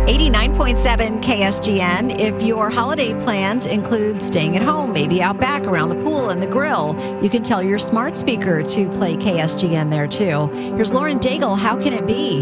89.7 KSGN. If your holiday plans include staying at home, maybe out back around the pool and the grill, you can tell your smart speaker to play KSGN there too. Here's Lauren Daigle. How can it be?